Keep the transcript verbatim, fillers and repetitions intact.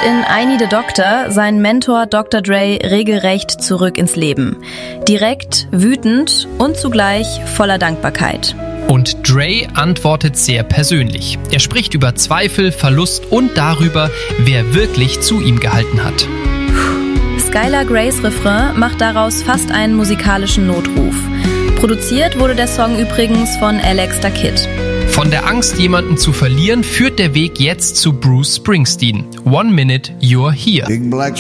in I Need a Doctor seinen Mentor Doktor Dre regelrecht zurück ins Leben. Direkt, wütend und zugleich voller Dankbarkeit. Und Dre antwortet sehr persönlich. Er spricht über Zweifel, Verlust und darüber, wer wirklich zu ihm gehalten hat. Skylar Greys Refrain macht daraus fast einen musikalischen Notruf. Produziert wurde der Song übrigens von Alex da Kid. Von der Angst, jemanden zu verlieren, führt der Weg jetzt zu Bruce Springsteen. One Minute You're Here. Big black